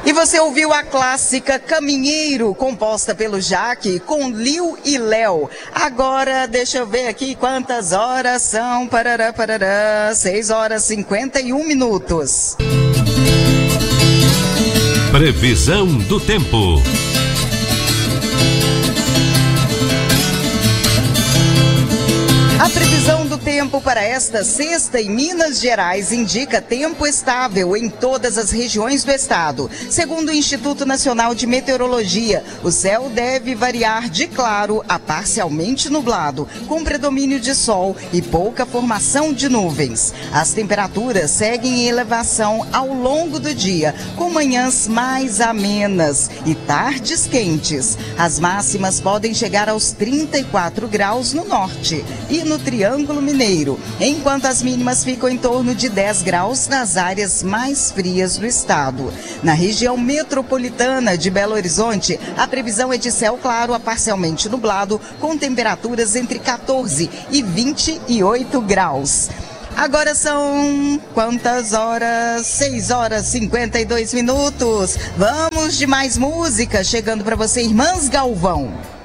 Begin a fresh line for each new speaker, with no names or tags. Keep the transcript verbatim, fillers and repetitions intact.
E você ouviu a clássica Caminheiro, composta pelo Jaque, com Liu e Léo. Agora, deixa eu ver aqui quantas horas são. Parará, parará, seis horas e cinquenta e um minutos.
Previsão do tempo.
A previsão do tempo para esta sexta em Minas Gerais indica tempo estável em todas as regiões do estado. Segundo o Instituto Nacional de Meteorologia, o céu deve variar de claro a parcialmente nublado, com predomínio de sol e pouca formação de nuvens. As temperaturas seguem em elevação ao longo do dia, com manhãs mais amenas e tardes quentes. As máximas podem chegar aos trinta e quatro graus no norte e no Triângulo Mineiro, enquanto as mínimas ficam em torno de dez graus nas áreas mais frias do estado. Na região metropolitana de Belo Horizonte, a previsão é de céu claro a parcialmente nublado, com temperaturas entre quatorze e vinte e oito graus. Agora são quantas horas? seis horas e cinquenta e dois minutos. Vamos de mais música, chegando para você, Irmãs Galvão.